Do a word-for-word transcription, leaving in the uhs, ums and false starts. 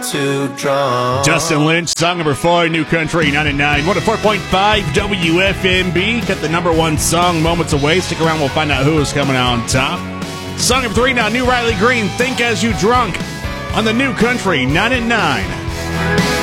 too drunk. Justin Lynch, song number four, New Country, nine and nine. one oh four point five W F M B. Got the number one song moments away. Stick around, we'll find out who is coming out on top. Song number three now, New Riley Green, Think As You Drunk, on the New Country, nine and nine.